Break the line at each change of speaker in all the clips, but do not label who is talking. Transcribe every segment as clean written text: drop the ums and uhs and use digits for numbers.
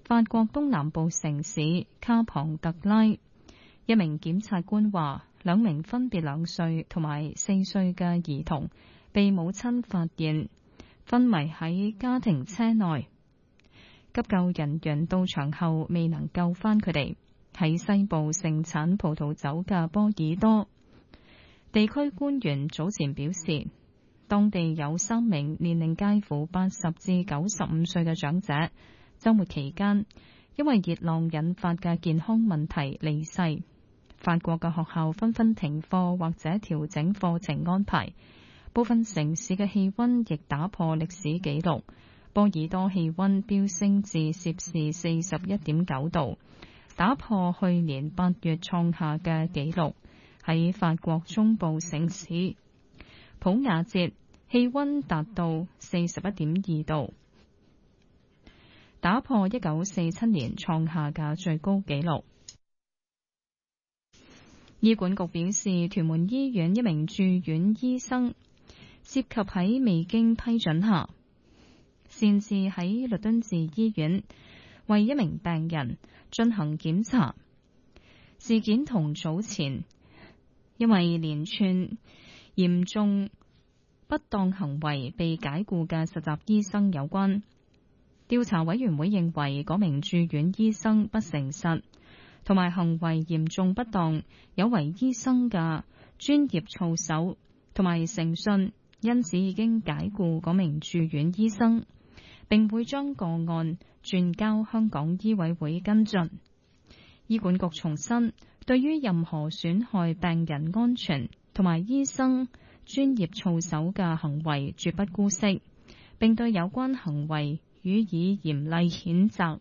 法國東南部城市卡龐特拉。一名檢察官話，2名分別2歲同埋4歲嘅兒童被母親發現昏迷喺家庭車內，急救人員到場後未能救返佢哋。喺西部盛產葡萄酒嘅波爾多地區官員早前表示，當地有3名年齡介乎80至95歲嘅長者，週末期間因為熱浪引發嘅健康問題離世。法國嘅學校紛紛停課或者調整課程安排，部分城市嘅氣溫亦打破歷史紀錄。波爾多氣溫飆升至攝氏41.9度，打破去年8月創下嘅紀錄。喺法國中部城市普瓦捷，氣溫達到41.2度，打破1947年創下嘅最高紀錄。醫管局表示，屯門醫院一名住院醫生涉及喺未經批准下，擅自喺律敦治醫院為一名病人進行檢查。事件同早前因為連串嚴重不當行為被解僱嘅實習醫生有關。調查委員會認為嗰名住院醫生不誠實同埋行為嚴重不當，有違醫生嘅專業操守同埋誠信，因此已經解僱嗰名住院醫生，並會將個案轉交香港醫委會跟進。醫管局重申，對於任何損害病人安全同埋醫生專業操守嘅行為絕不姑息，並對有關行為予以嚴厲譴責。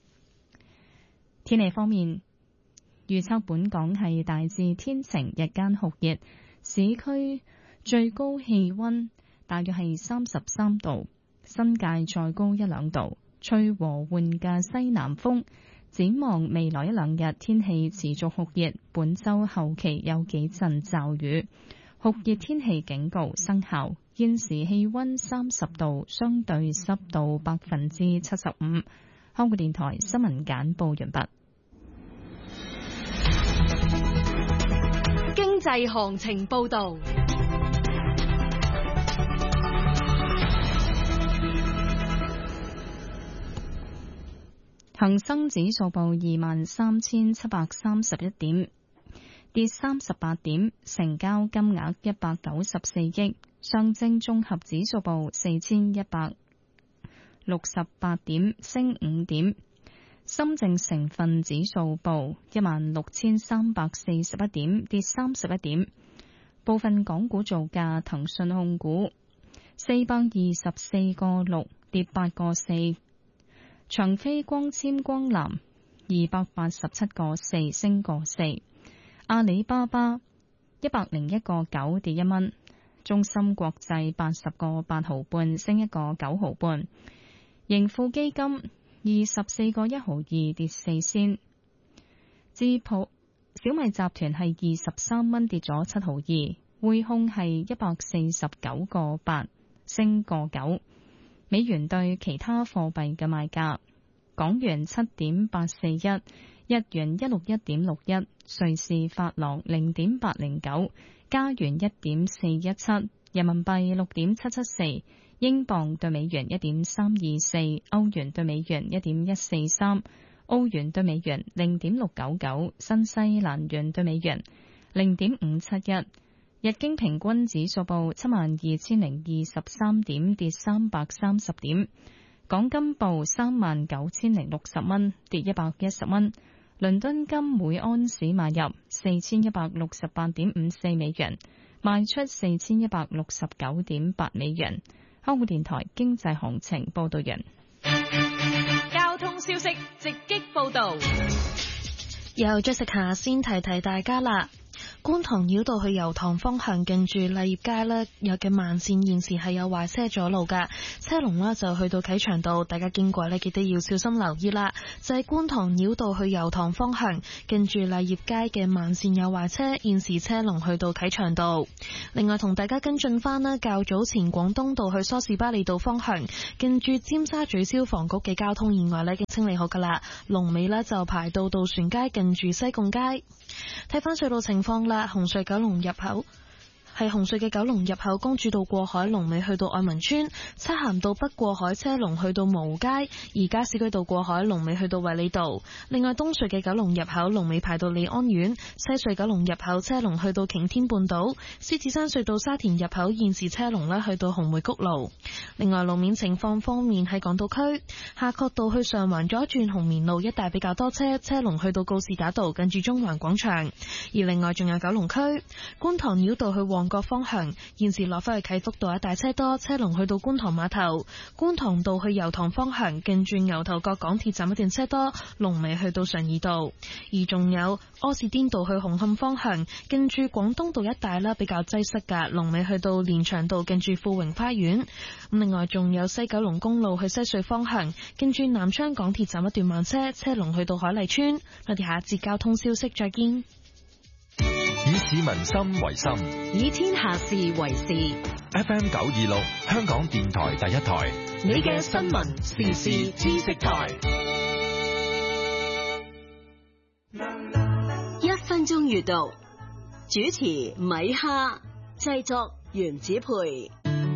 天氣方面，預測本港係大致天晴，日間酷熱，市區最高氣溫大約係33度，新界再高1-2度，吹和緩嘅西南風。展望未來1-2日天氣持續酷熱，本週後期有幾陣驟雨，酷熱天氣警告生效。現時氣溫30度，相對濕度75%。香港電台新聞簡報完畢。
經濟行情報道。
恒生指數報23,731點，跌38點，成交金額194億。上證綜合指數報4,168點，升5點。深證成分指數報16,341點，跌31點。部分港股造價，騰訊控股424個6，跌8個4。長飛光纖光纜287個4，升個4。阿里巴巴101個9，跌1蚊。中芯國際80個8毫半，升1個9毫半。盈富基金24個1毫2，跌4仙。智普小米集團係23蚊，跌咗7毫2。匯控係149個8，升個9。美元對其他貨幣嘅賣價：港元7.841，日元161.61，瑞士法郎0.809，加元1.417，人民幣6.774，英鎊對美元1.324，歐元對美元1.143，澳元對美元0.699，新西蘭元對美元0.571。日經平均指數報72,023點，跌330點。港金報39,060蚊，跌110蚊。倫敦金每安士買入4168.54美元，賣出4169.8美元。香港電台經濟行情報道人。
交通消息直擊報道。
由 Jessica 先提大家啦。 觀塘繞道去油塘方向近住勵業街呢，有嘅慢線現時係有壞車阻路㗎，車龍呢就去到啟祥道，大家經過呢記得要小心留意啦。就係觀塘繞道去油塘方向近住勵業街嘅慢線有壞車，現時車龍去到啟祥道。另外同大家跟進翻呢，較早前廣東道去梳士巴利道方向近住尖沙咀消防局嘅交通意外呢已經清理好㗎啦，龍尾呢就排到渡船街近住西貢街。睇翻隧道情況啦，紅隧九龍入口係紅隧嘅九龍入口，公主道過海龍尾去到愛民村，漆咸道北過海車龍去到蕪湖街，而加士居道過海龍尾去到衛理道。另外東隧嘅九龍入口龍尾排到利安苑，西隧九龍入口車龍去到擎天半島，獅子山隧道沙田入口現時車龍呢去到紅梅谷路。另外路面情況方面，喺港島區夏慤道去上環左轉紅棉路一帶比較多車，車龍去到告士打道近住中環廣場。而另外仲有九龍區觀塘繞道去旺角方向，現時落返去啟福道一帶車多，車龍去到觀塘碼頭。觀塘道去油塘方向近住牛頭角港鐵站一段車多，龍尾去到常怡道。而仲有柯士甸道去紅磡方向近住廣東道一帶啦，比較擠塞㗎，龍尾去到連翔道近住富榮花園。另外仲有西九龍公路去西隧方向近住南昌港鐵站一段慢車，車龍去到海麗村。我哋下一節交通消息再見。
以市民心為心，
以天下事為事。
FM 926香港電台第一台，
你嘅新聞時事知識台。
一分鐘閱讀，主持米哈，製作原子培。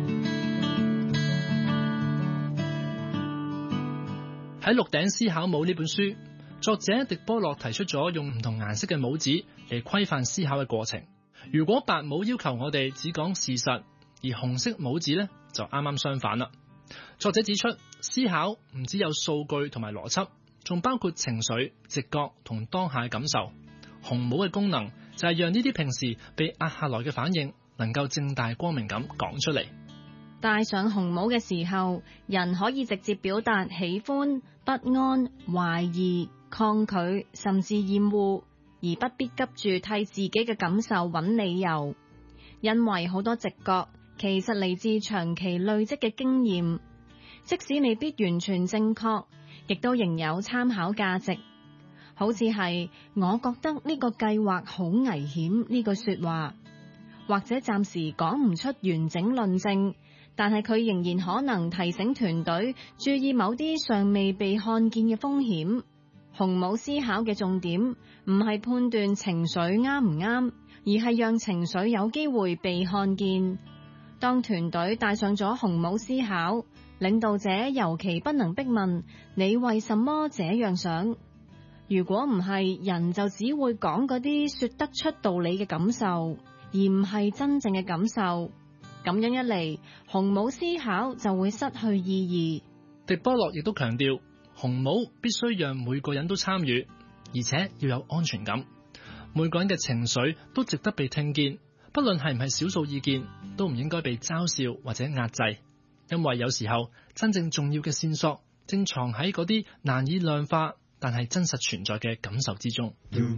喺《鹿鼎思考帽》呢本書，作者狄波洛提出咗用唔同顏色嘅帽子嚟規範思考嘅過程。如果白帽要求我哋只講事實，而紅色帽子呢就啱啱相反啦。作者指出，思考唔只有數據同埋邏輯，仲包括情緒、直覺同當下嘅感受。紅帽嘅功能就係讓呢啲平時被壓下來嘅反應，能夠正大光明咁講出嚟。
戴上紅帽嘅時候，人可以直接表達喜歡、不安、懷疑、抗拒，甚至厭惡，而不必急住替自己嘅感受揾理由。因為好多直覺其實嚟自長期累積嘅經驗，即使未必完全正確，亦都仍有參考價值。好似係我覺得呢個計劃好危險呢句說話，或者暫時講唔出完整論證，但係佢仍然可能提醒團隊注意某啲尚未被看見嘅風險。紅帽思考嘅重點唔係判斷情緒啱唔啱，而係讓情緒有機會被看見。當團隊戴上咗紅帽思考，領導者尤其不能逼問你為什麼這樣想。如果唔係，人就只會講嗰啲說得出道理嘅感受，而唔係真正嘅感受。咁樣一嚟，紅帽思考就會失去意義。
狄波洛亦都強調，紅帽必須讓每個人都參與，而且要有安全感。每個人嘅情緒都值得被聽見，不論係唔係少數意見，都唔應該被嘲笑或者壓制。因為有時候真正重要嘅線索正藏喺嗰啲難以量化但係真實存在嘅感受之中。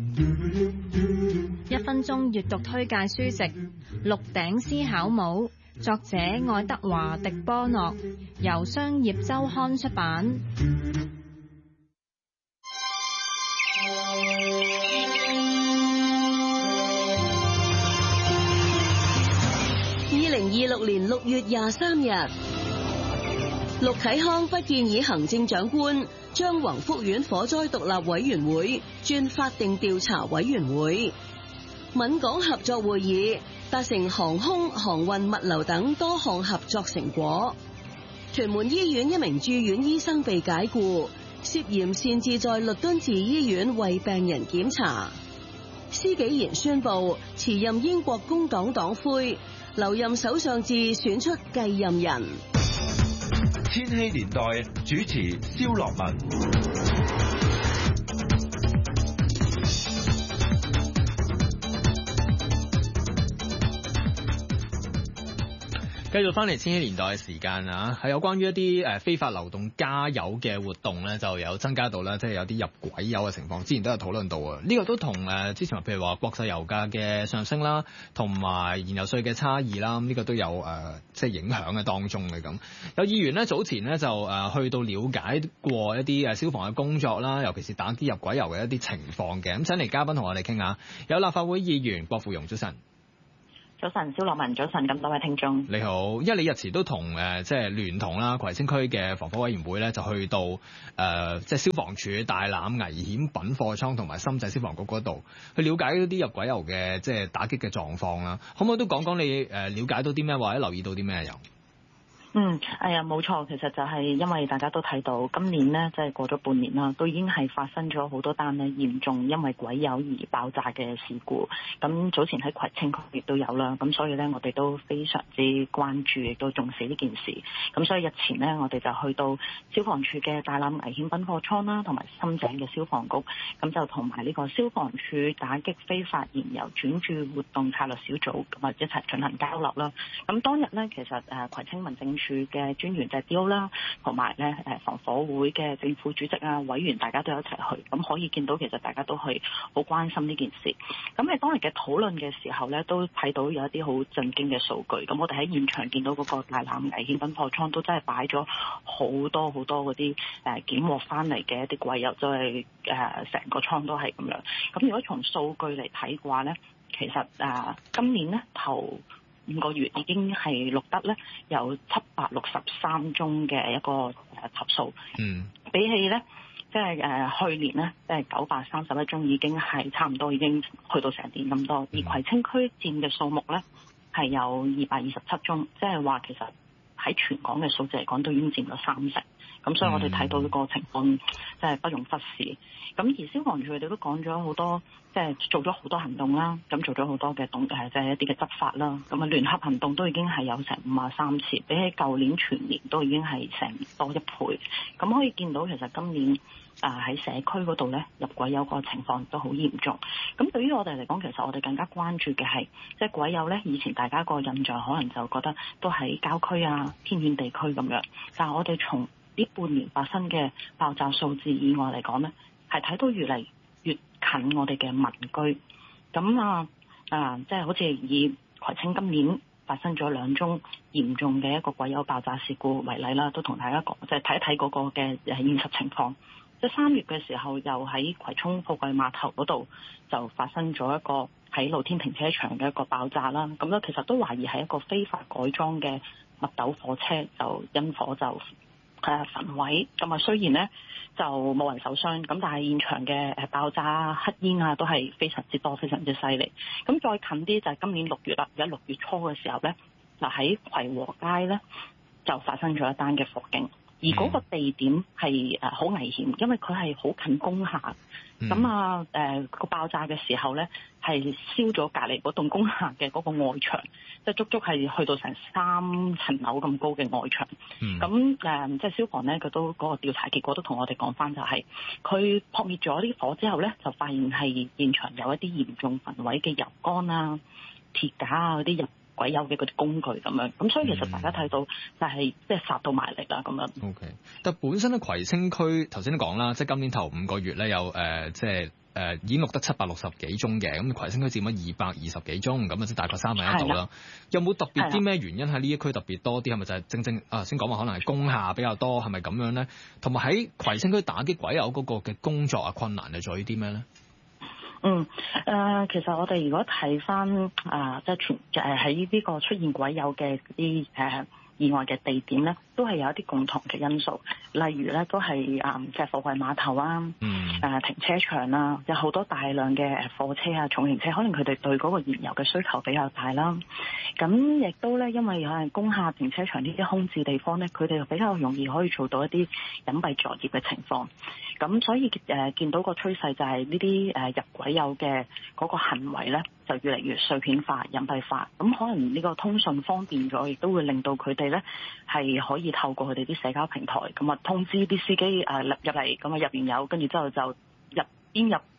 一分鐘閱讀推介書籍《鹿鼎思考帽》，作者愛德華·狄波諾，由商業週刊出版。
2026年6月23日，陸啟康不建議行政長官將宏福苑火災獨立委員會轉法定調查委員會。閩港合作會議達成航空、航運、物流等多項合作成果。屯門醫院一名住院醫生被解僱，涉嫌擅自在律敦治醫院為病人檢查。施紀賢宣布辭任英國工黨黨魁，留任首相至選出繼任人。
千禧年代主持蕭樂文。
繼
繼續翻嚟千禧年代嘅時間啊，係有關於一啲非法流動加油嘅活動咧，就有增加到啦，即係有啲入軌油嘅情況。之前都有討論到啊，呢個都同之前譬如話國際油價嘅上升啦，同埋燃油稅嘅差異啦，呢個都有即係影響嘅當中嘅咁。有議員咧早前咧就去到了解過一啲消防嘅工作啦，尤其是打擊入軌油嘅一啲情況嘅。咁請嚟嘉賓同我哋傾下，有立法會議員郭富庸，早晨。
早晨，蕭樂文，早晨，咁多位聽眾，
你好。因為你日前都同即係聯同啦，葵青區嘅防火委員會咧，就去到即係消防處大欖危險品貨倉同埋深井消防局嗰度去了解嗰啲入軌油嘅即係打擊嘅狀況啦。可唔可以都講講你了解到啲咩，或者留意到啲咩油？
冇錯，其實就係因為大家都睇到今年呢，即係過咗半年啦，都已經係發生咗好多單呢嚴重因為軌油而爆炸嘅事故。咁早前喺葵青區亦都有啦，咁所以呢，我哋都非常之關注，亦都重視呢件事。咁所以日前呢，我哋就去到消防處嘅大欖危險品貨倉啦，同埋深井嘅消防局，咁就同埋呢個消防處打擊非法燃油轉注活動策略小組咁一齊進行交流啦。咁當日呢，其實葵青民政處嘅專員就係 D.O. 啦，同埋咧防火會嘅政府主席啊、委員，大家都有一齊去，咁可以見到其實大家都係好關心呢件事。咁喺當日嘅討論嘅時候咧，都睇到有一啲好震驚嘅數據。咁我哋喺現場見到嗰個大欖危險品貨倉都真係擺咗好多好多嗰啲檢獲翻嚟嘅一啲軌油，就係成個倉都係咁樣。咁如果從數據嚟睇嘅話咧，其實今年咧頭5個月已經係錄得咧有763宗嘅一個投訴，比起咧即係去年咧即係931宗，已經係差唔多已經去到成年咁多。而葵青區佔嘅數目咧係有227宗，即係話其實喺全港嘅數字嚟講都已經佔咗30%。咁所以我哋睇到呢個情況即係不容忽視。咁而消防處佢哋都講咗好多，即係做咗好多行動啦，咁做咗好多嘅即係一啲嘅執法啦。咁聯合行動都已經係有成53次，比起舊年全年都已經係成多1倍。咁可以見到其實今年喺社區嗰度咧入軌油個情況都好嚴重。咁對於我哋嚟講，其實我哋更加關注嘅係即係軌油咧，以前大家個印象可能就覺得都喺郊區啊、偏遠地區咁樣，但係我哋從呢半年發生嘅爆炸數字以外嚟講呢，係睇到越嚟越近我哋嘅民居。咁即係好似以葵青今年發生咗2宗嚴重嘅一個軌油爆炸事故為例啦，都同大家講，即係睇一睇嗰個嘅現實情況。即係3月嘅時候，又喺葵涌貨櫃碼頭嗰度就發生咗一個喺露天停車場嘅一個爆炸啦。咁咧其實都懷疑係一個非法改裝嘅密斗貨車，就因火就焚毀。咁啊雖然咧就冇人受傷，咁但係現場嘅爆炸黑煙啊都係非常之多，非常之犀利。咁再近啲就係今年6月啦，而家6月初嘅時候咧，嗱喺葵和街咧就發生咗一單嘅火警。而嗰個地點係好危險，因為佢係好近工廈。咁個爆炸嘅時候咧，係燒咗隔離嗰棟工廈嘅嗰個外牆，即係足足係去到成3層樓咁高嘅外牆。咁即係消防咧，佢都嗰個調查結果都同我哋講翻，就係佢撲滅咗啲火之後咧，就發現係現場有一啲嚴重焚毀嘅油缸啊、鐵架啊嗰啲入軌油嘅嗰啲工具咁樣，咁所以其實大家睇到就係即係殺到埋嚟啦咁樣。
OK， 但本身咧葵青區頭先都講啦，即係今年頭5個月咧有已經錄得760幾宗嘅，咁葵青區佔咗220幾宗，咁啊即係大概3分一度啦。有冇特別啲咩原因喺呢一區特別多啲？係咪就係正先講話可能係工廈比較多，係咪咁樣咧？同埋喺葵青區打擊軌油嗰個嘅工作困難係在於啲咩咧？
其實我哋如果睇翻即係喺呢個出現軌油嘅啲意外嘅地點咧，都係有一啲共同嘅因素，例如咧都係即係貨櫃碼頭啊，停車場啊，有好多大量嘅貨車啊、重型車，可能佢哋對嗰個燃油嘅需求比較大啦。咁亦都咧，因為有人工廈停車場呢啲空置地方咧，佢哋比較容易可以做到一啲隱蔽作業嘅情況。咁所以見到個趨勢就係呢啲入軌油嘅嗰個行為咧，就越嚟越碎片化、隱蔽化。咁可能呢個通訊方便咗，亦都會令到佢哋咧係可以透過佢哋啲社交平台咁啊通知啲司機入嚟，咁啊入完油，跟住之後就邊入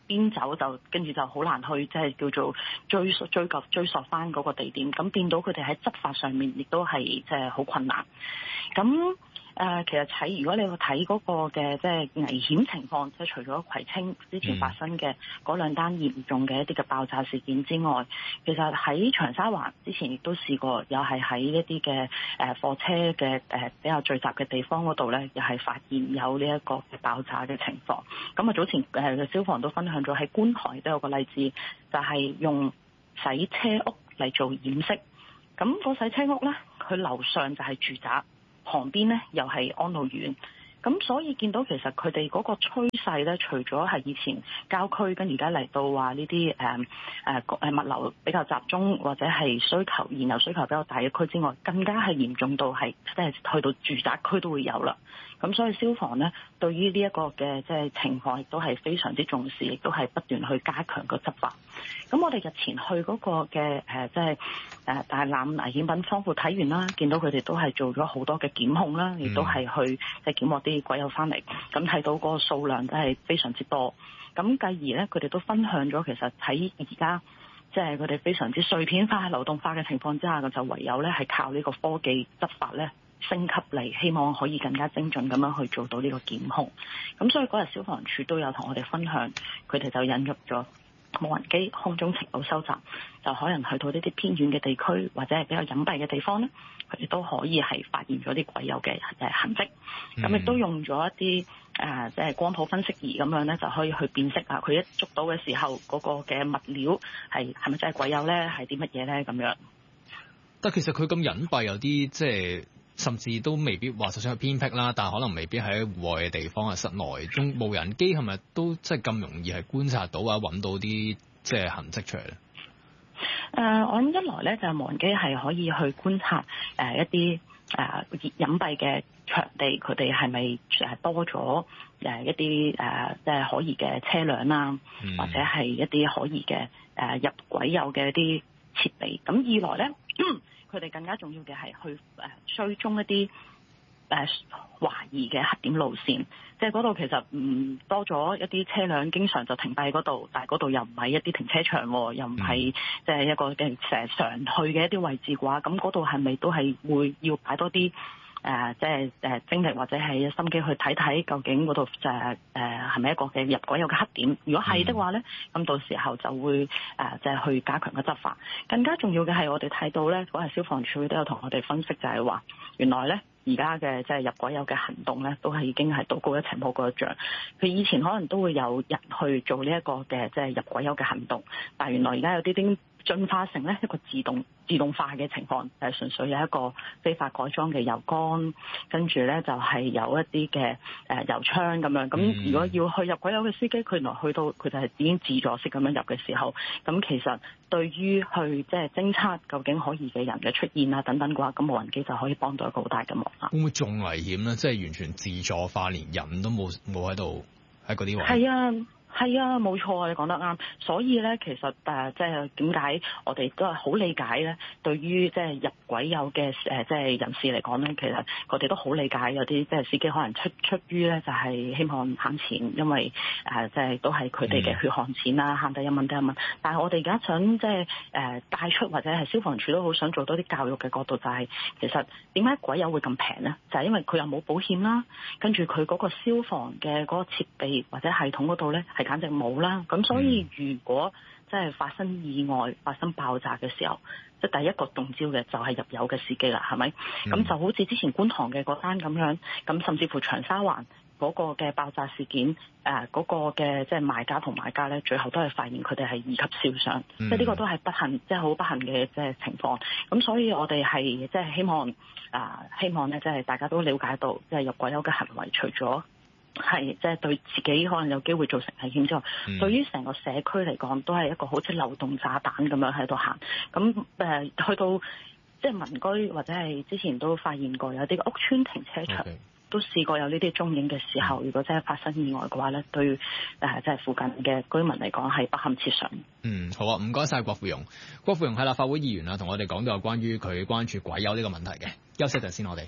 邊走就跟住就好難去即係叫做追溯翻嗰個地點，咁變到佢哋喺執法上面亦都係即係好困難。咁其實如果你去睇嗰個嘅即係危險情況，即係除咗葵青之前發生嘅嗰兩單嚴重嘅一啲嘅爆炸事件之外，其實喺長沙灣之前亦都試過，又係喺一啲嘅貨車嘅比較聚集嘅地方嗰度咧，又係發現有呢一個爆炸嘅情況。咁啊早前消防都分享咗喺觀塘都有個例子，就係用洗車屋嚟做掩飾。咁個洗車屋咧，佢樓上就係住宅，旁邊咧又係安老院，咁所以見到其實佢哋嗰個趨勢咧，除咗係以前郊區，跟而家嚟到話呢啲物流比較集中或者係燃油需求比較大嘅區之外，更加係嚴重到係即係去到住宅區都會有啦。咁所以消防咧對於呢一個嘅即係情況亦都係非常之重視，亦都係不斷去加強個執法。咁我哋日前去嗰個嘅即係大欖危險品倉庫睇完啦，見到佢哋都係做咗好多嘅檢控啦，亦都係去即係檢獲啲鬼友翻嚟，咁睇到個數量真係非常之多。咁繼而咧，佢哋都分享咗其實喺而家即係佢哋非常之碎片化、流動化嘅情況之下，就唯有咧係靠呢個科技執法咧升級嚟，希望可以更加精準咁樣去做到呢個檢控。咁所以嗰日消防處都有同我哋分享，佢哋就引入咗無人機空中情報收集，就可能去到呢啲偏遠嘅地區或者係比較隱蔽嘅地方咧，佢哋都可以係發現咗啲鬼友嘅痕跡。咁亦都用咗一啲即係光譜分析儀咁樣咧，就可以去辨識啊，佢一捉到嘅時候嗰個嘅物料係咪真係鬼友咧，係啲乜嘢咧咁樣。
但其實佢咁隱蔽，有啲即係甚至都未必話就算係偏僻啦，但係可能未必喺戶外嘅地方啊，室內中無人機係咪都即係咁容易係觀察到啊，揾到啲即係痕跡出嚟咧？
我諗一來咧就係無人機係可以去觀察一啲隱蔽嘅場地，佢哋係咪多咗一啲即係可疑嘅車輛啦，或者係一啲可疑嘅入鬼友嘅一啲設備。咁二來咧，佢哋更加重要嘅係去追蹤一啲懷疑嘅黑點路線，即係嗰度其實多咗一啲車輛經常就停擺喺嗰度，但係嗰度又唔係一啲停車場，又唔係即係一個嘅常去嘅一啲位置嘅話，咁嗰度係咪都係會要擺多啲即係精力或者係心機去睇睇究竟嗰度係咪一個嘅入鬼友嘅黑點？如果係的話咧，咁到時候就會即係去加強嘅執法。更加重要嘅係我哋睇到咧，嗰日消防處都有同我哋分析，就係話原來咧而家嘅即係入鬼友嘅行動咧，都係已經係道高一尺魔高一丈。佢以前可能都會有人去做呢一個嘅即係入鬼友嘅行動，但係原來而家有啲進化成咧一個自動化嘅情況，就係純粹有一個非法改裝嘅油缸，跟住咧就係有一啲嘅油槍咁樣。咁如果要去入鬼友嘅司機，佢原來去到佢就係已經自助式咁樣入嘅時候，咁其實對於去即係偵測究竟可疑嘅人嘅出現啊等等嘅話，咁無人機就可以幫到一個好大嘅忙啦。
會唔會仲危險咧？即係完全自助化，連人都冇喺度喺嗰啲位。
係啊。係啊，冇錯啊，你講得啱。所以咧，其實即係點解我哋都係好理解咧？對於即係入鬼友嘅即係人士嚟講咧，其實佢哋都好理解有啲即係司機可能出於咧就係希望慳錢，因為即係都係佢哋嘅血汗錢啦，慳得一蚊得一蚊。但係我哋而家想即係帶出或者係消防處都好想做多啲教育嘅角度，就係其實點解鬼友會咁平咧？就係因為佢又冇保險啦，跟住佢嗰個消防嘅嗰個設備或者系統嗰度咧係簡直冇啦，咁所以如果即係發生意外、發生爆炸嘅時候，即係第一個中招嘅就係入油嘅司機啦，係咪？咁就好似之前觀塘嘅嗰單咁樣，咁甚至乎長沙灣嗰個嘅爆炸事件，嗰個嘅即係賣家同買家咧，最後都係發現佢哋係二級燒傷，即係呢個都係不幸，即係好不幸嘅即係情況。咁所以我哋係即係希望咧，即係大家都了解到，即係入鬼友嘅行為，除咗係即係對自己可能有機會造成危險之外，對於成個社區嚟講，都係一個好似流動炸彈咁樣喺度行。咁去到即係民居或者係之前都發現過有啲屋邨停車場都試過有呢啲蹤影嘅時候，如果真係發生意外嘅話咧，對即係附近嘅居民嚟講係不堪設想。
好啊，唔該晒郭富庸。郭富庸係立法會議員啊，同我哋講到有關於佢關注鬼友呢個問題嘅。休息陣先，我哋。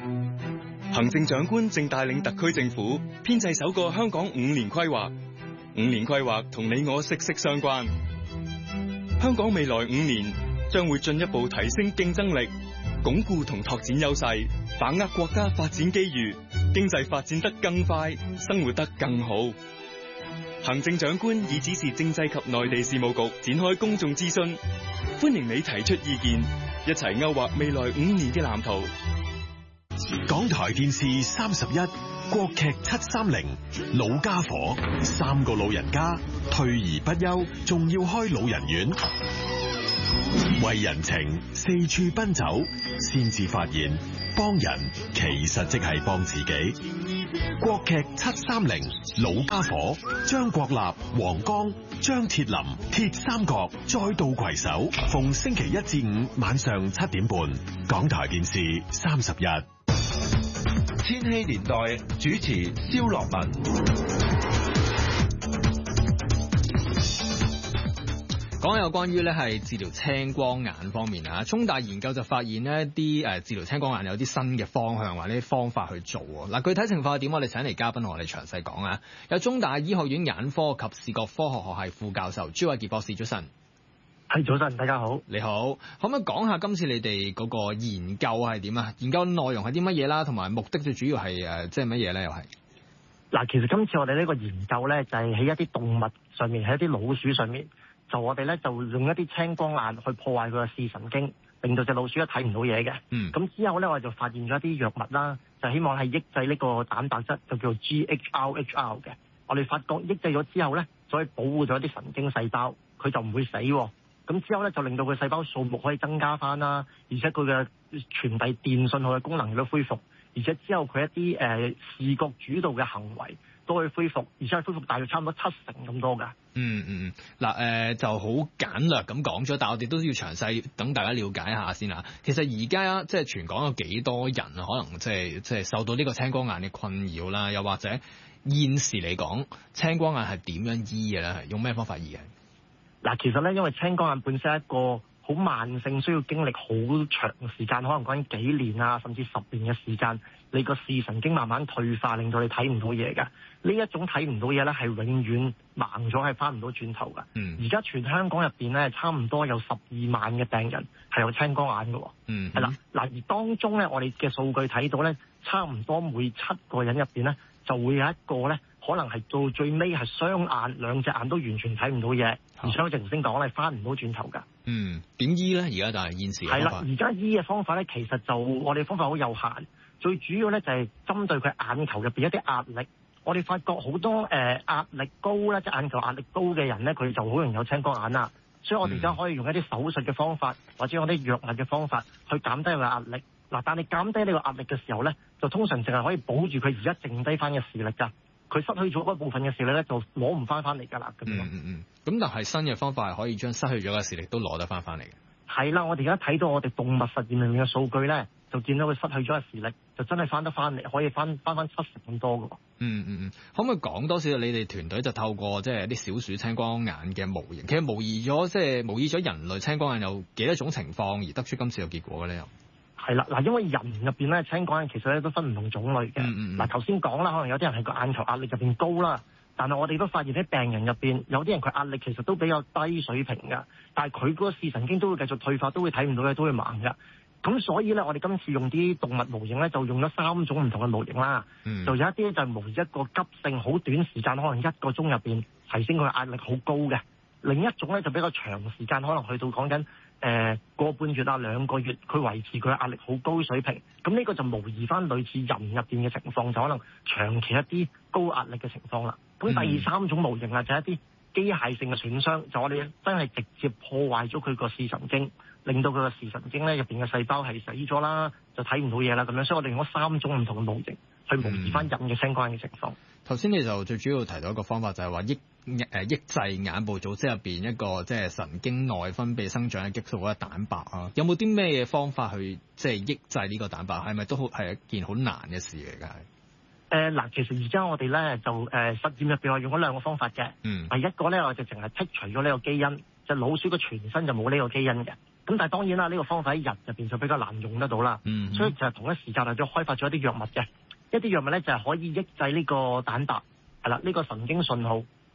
行政長官正帶領特區政府編製首個香港5年規劃， 5年規劃同你我息息相關。香港未來5年將會進一步提升競爭力，鞏固同拓展優勢，把握國家發展機遇，經濟發展得更快，生活得更好。行政長官已指示政制及內地事務局展開公眾諮詢，歡迎你提出意見，一齊勾畫未來5年嘅藍圖。
港台電視31國劇730老家伙，3個老人家退而不休，仲要開老人院，為人情四處奔走，先至發現幫人其實即係幫自己。國劇730老家伙，張國立、黃剛、張鐵林鐵三角再度攜手，逢星期1至5晚上7點半，港台電視31。
千禧年代主持蕭樂文。
講有關於咧係治療青光眼方面啊，中大研究就發現呢啲治療青光眼有啲新嘅方向或者啲方法去做嗱，具體情況係點？我哋請嚟嘉賓同我哋詳細講啊。有中大醫學院眼科及視覺科學學系副教授朱偉傑博士，早晨。
係，早晨，大家好。
你好，可唔可以講下今次你哋嗰個研究係點啊？研究內容係啲乜嘢啦？同埋目的最主要係即係乜嘢咧？又係
嗱，其實今次我哋呢個研究咧，就係喺一啲動物上面，喺一啲老鼠上面。就我哋咧就用一啲青光眼去破壞佢嘅視神經，令到隻老鼠都睇唔到嘢嘅。咁之後咧，我哋就發現咗一啲藥物啦，就希望係抑制呢個蛋白質，就叫做 GHRHR 嘅。我哋發覺抑制咗之後咧，就可以保護咗一啲神經細胞，佢就唔會死。咁之後咧就令到佢細胞數目可以增加翻啦，而且佢嘅傳遞電信號嘅功能亦都恢復，而且之後佢一啲視覺主導嘅行為都可以恢復，而且係恢復大約差唔多70%咁多㗎。
嗱就好簡略咁講咗，但係我哋都要詳細等大家了解一下先啦。其實而家即係全港有幾多人啊？可能即係受到呢個青光眼嘅困擾啦，又或者現時嚟講，青光眼係點樣醫嘅咧？係用咩方法醫嘅？嗱，
其實咧，因為青光眼本身係一個好慢性，需要經歷好長時間，可能講緊幾年啊，甚至10年嘅時間，你個視神經慢慢退化，令到你睇唔到嘢㗎。呢一種睇唔到嘢咧，係永遠盲咗，係翻唔到轉頭㗎。而家全香港入邊咧，差唔多有12萬嘅病人係有青光眼㗎。係啦，嗱，而當中咧，我哋嘅數據睇到咧，差唔多每7個人入邊咧，就會有一個咧，可能係到最尾係雙眼兩隻眼都完全睇唔到嘢，而且我頭先講咧，翻唔到轉頭㗎。
點醫咧？而家就係現時
係啦，而家醫嘅方法咧，其實就我哋方法好有限，最主要咧就係針對佢眼球入邊一啲壓力。我哋發覺好多壓力高咧，即係眼球壓力高嘅人咧，佢就好容易有青光眼啦。所以我哋而家可以用一啲手術嘅方法，或者用啲藥物嘅方法去減低佢嘅壓力。嗱，但係減低呢個壓力嘅時候咧，就通常淨係可以保住佢而家剩低翻嘅視力㗎。佢失去咗嗰部分嘅視力咧，就攞唔翻嚟㗎啦。咁
但係新嘅方法係可以將失去咗嘅視力都攞得翻嚟嘅。
係啦，我哋而家睇到我哋動物實驗裏面嘅數據咧，就見到佢失去咗嘅視力，就真係翻得翻嚟，可以翻70%咁多㗎。
可唔可以講多少？你哋團隊就透過即係啲小鼠青光眼嘅模型，其實模擬咗人類青光眼有幾多種情況而得出今次嘅結果嘅咧？
係啦，嗱，因為人入邊咧青光眼其實咧都分唔同種類嘅。嗱，頭先講啦，可能有啲人係個眼球壓力入邊高啦，但係我哋都發現喺病人入邊有啲人佢壓力其實都比較低水平㗎，但係佢嗰個視神經都會繼續退化，都會睇唔到嘅，都會盲㗎。咁所以咧，我哋今次用啲動物模型咧，就用咗3種唔同嘅模型啦。就有一啲就係模擬一個急性好短時間，可能1個鐘入邊提升佢壓力好高嘅；另一種咧就比較長時間，可能去到講緊個半月啊2個月，佢維持佢壓力好高水平。咁呢個就模擬翻類似人入邊嘅情況，就可能長期一啲高壓力嘅情況啦。咁第3種模型啊，就係一啲機械性嘅損傷，就我哋真係直接破壞咗佢個視神經。令到佢個視神經咧入邊嘅細胞係死咗啦，就睇唔到嘢啦咁樣，所以我哋用咗3種唔同嘅模型去模擬翻人嘅青光眼嘅情況。
頭先你就最主要提到一個方法，就係話抑制眼部組織入邊一個即係神經內分泌生長嘅激素或者蛋白啊。有冇啲咩方法去即係抑制呢個蛋白？係咪都係一件好難嘅事嚟㗎？
嗱，其實而家我哋咧就實驗入邊我用咗2個方法嘅。第一個咧我就淨係剔除咗呢個基因，就老鼠嘅全身就冇呢個基因嘅。咁但係當然啦，呢個方法喺人入邊就比較難用得到啦。所以就係同一時間就開發咗一啲藥物嘅，一啲藥物咧就係可以抑制呢個蛋白，係啦，呢個神經信號。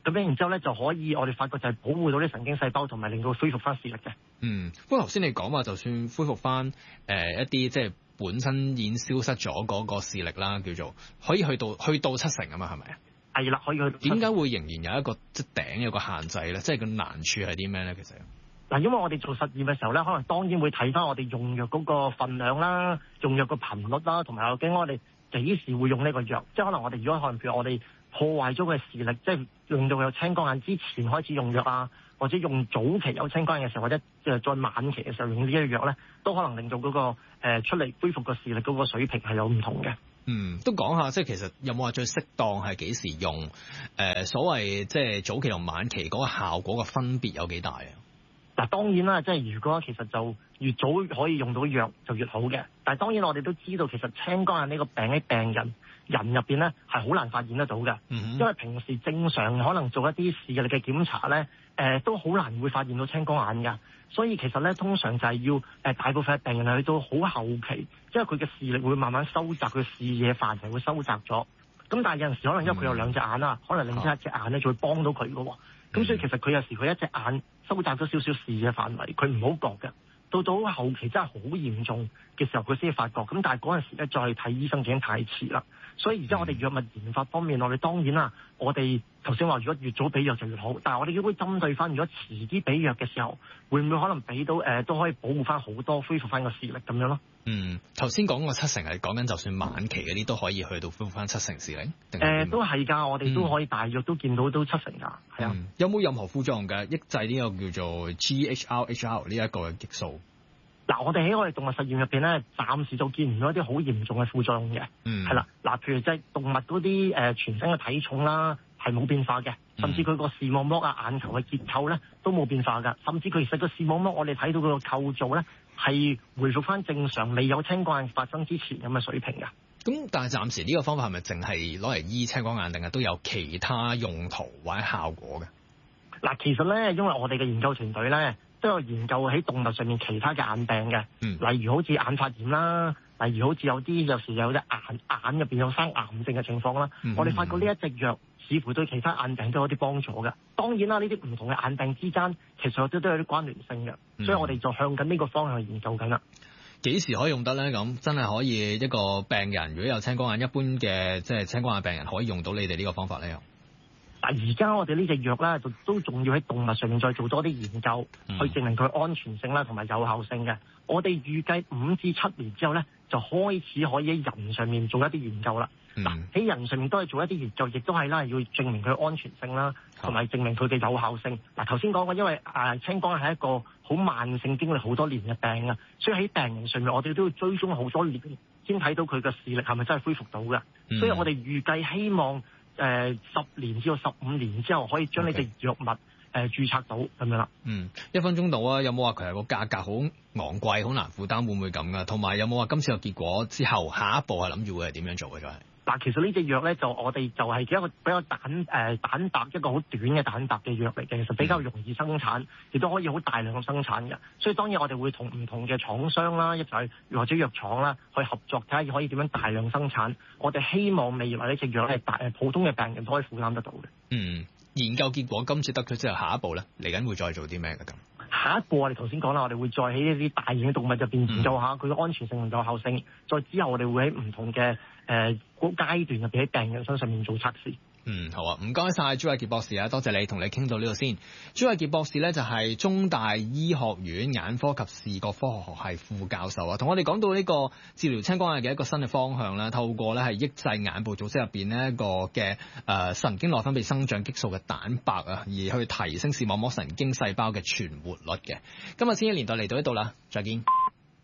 咁樣然之後咧就可以我哋發覺就係保護到啲神經細胞，同埋令到恢復翻視力嘅。
不過頭先你講話，就算恢復翻一啲即係本身已經消失咗嗰個視力啦，叫做可以去到70%啊嘛，係咪啊？
係啦，可以去到。點
解會仍然有一個即係頂有個限制咧？即係個難處係啲咩咧？其實
嗱，因為我哋做實驗嘅時候咧，可能當然會睇翻我哋用藥嗰個分量啦、用藥個頻率啦，同埋究竟我哋幾時會用呢個藥。即係可能我哋如果可能譬如我哋破壞咗佢視力，即係用到有青光眼之前開始用藥啊，或者用早期有青光眼嘅時候，或者再晚期嘅時候用呢一藥咧，都可能令到嗰個出嚟恢復個視力嗰個水平係有唔同嘅。
都講下，即係其實有冇話最適當係幾時用？所謂即係早期同晚期嗰個效果嘅分別有幾大啊？
嗱，當然啦，即係如果其實就越早可以用到藥就越好嘅。但係當然我哋都知道，其實青光眼呢個病喺病人入邊咧係好難發現得到嘅，因為平時正常可能做一啲視力嘅檢查咧，都好難會發現到青光眼㗎。所以其實咧，通常就係要大部分嘅病人去到好後期，因為佢嘅視力會慢慢收窄，佢視野範圍會收窄咗。咁但係有陣時可能因為佢有兩隻眼啦，可能另一隻眼咧就會幫到佢嘅喎。咁所以其實佢有時佢一隻眼收窄咗少少視野範圍，佢唔好覺嘅。到後期真係好嚴重嘅時候，佢先發覺。咁但係嗰陣時咧，再睇醫生已經太遲啦。所以而家我哋藥物研發方面，我哋當然啦，我哋頭先話如果越早俾藥就越好。但係我哋亦會針對翻，如果遲啲俾藥嘅時候，會唔會可能俾到都可以保護翻好多，恢復翻個視力咁樣咯？
頭先講個70%係講緊就算晚期嗰啲都可以去到恢復翻70%視力。
都係㗎，我哋都可以大約都見到都70%㗎，係啊。
有冇任何副作用嘅？抑制呢個叫做 GHRH 呢一個激素。
嗱，我哋喺我哋動物實驗入邊咧，暫時就見唔到一啲好嚴重嘅副作用嘅。係啦，嗱，譬如即係動物嗰啲全身嘅體重啦，係冇變化嘅，甚至佢個視網膜啊、眼球嘅結構咧都冇變化㗎，甚至佢其實個視網膜我哋睇到佢個構造咧係回復翻正常，未有青光眼發生之前咁嘅水平㗎。
咁但係暫時呢個方法係咪淨係攞嚟醫青光眼，定係都有其他用途或者效果嘅？嗱，
其實咧，因為我哋嘅研究團隊咧，都有研究喺動物上面其他嘅眼病嘅，例如好似眼發炎啦，例如好似有時有隻眼入邊有生癌症嘅情況啦。我哋發覺呢一隻藥似乎對其他眼病都有啲幫助嘅。當然啦，呢啲唔同嘅眼病之間其實都有啲關聯性嘅，所以我哋就向緊呢個方向去研究緊啦。
幾時可以用得咧？咁真係可以一個病人如果有青光眼，一般嘅即係青光眼病人可以用到你哋呢個方法咧？
而家我哋呢隻藥咧，就都仲要喺動物上面再做多啲研究，去證明佢安全性啦，同埋有效性嘅。我哋預計5至7年之後咧，就開始可以喺人上面做一啲研究啦。喺人上面都係做一啲研究，亦都係啦，要證明佢安全性啦，同埋證明佢嘅有效性。頭先講過，因為青光眼係一個好慢性、經歷好多年嘅病啊，所以喺病人上面，我哋都要追蹤好多年先睇到佢嘅視力係咪真係恢復到嘅。所以我哋預計希望10年至到15年之後，可以將呢隻藥物註冊到咁樣啦。
1分鐘到啊！有冇話佢係個價格好昂貴、好難負擔，會唔會咁噶？同埋有冇話今次嘅結果之後，下一步係諗住會係點樣做嘅？就係
嗱，其實呢隻藥咧，就我哋就係一個比較蛋白一個好短嘅蛋白嘅藥嚟嘅，其實比較容易生產，亦都可以好大量咁生產嘅。所以當然我哋會同唔同嘅廠商啦，一齊或者藥廠啦去合作，睇下可以點樣大量生產。我哋希望未來呢隻藥係普通嘅病人都可以負擔得到嘅。
研究結果今次得咗之後，下一步咧嚟緊會再做啲咩嘅咁？
下一步我哋頭先講啦，我哋會再喺一啲大型嘅動物入邊研究下佢嘅安全性同有效性，再之後我哋會喺唔同嘅階段入邊喺病人身上面做測試。
好啊，唔該晒朱偉傑博士啊，多謝你，同你傾到呢度先。朱偉傑博士咧就係中大醫學院眼科及視覺科學學系副教授啊，同我哋講到呢個治療青光眼嘅一個新嘅方向啦，透過咧係抑制眼部組織入邊呢一個嘅神經內分泌生長激素嘅蛋白啊，而去提升視網膜神經細胞嘅存活率嘅。今日千禧年代嚟到呢度啦，再見。